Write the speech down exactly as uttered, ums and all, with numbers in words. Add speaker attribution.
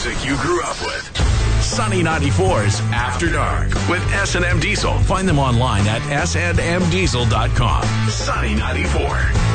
Speaker 1: music you grew up with. Sunny ninety-four's After Dark with S and M Diesel. Find them online at s n m diesel dot com. Sunny ninety-four.